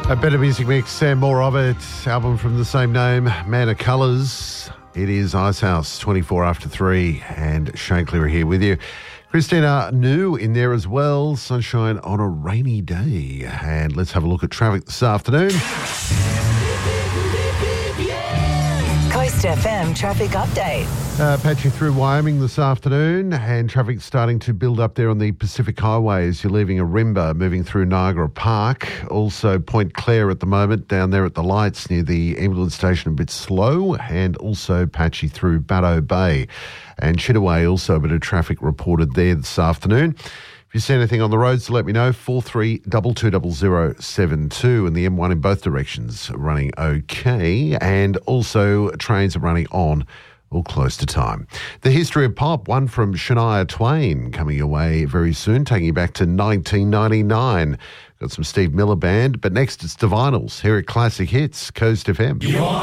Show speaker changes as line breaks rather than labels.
A better music mix and more of it. Album from the same name, Man of Colours. It is Icehouse, 24 after 3, and Shane Cleary here with you. Christina New in there as well. Sunshine on a rainy day. And let's have a look at traffic this afternoon.
Coast FM traffic update.
Patching through Wyoming this afternoon, and traffic starting to build up there on the Pacific Highway as you're leaving Arimba, moving through Niagara Park. Also Point Claire at the moment, down there at the lights near the ambulance station, a bit slow, and also patchy through Baddo Bay. And Chittaway, also a bit of traffic reported there this afternoon. If you see anything on the roads, let me know. 43220072, and the M1 in both directions running okay. And also trains are running on or close to time. The history of pop, one from Shania Twain, coming your way very soon, taking you back to 1999. Got some Steve Miller Band, but next it's the Vinyls here at Classic Hits, Coast FM.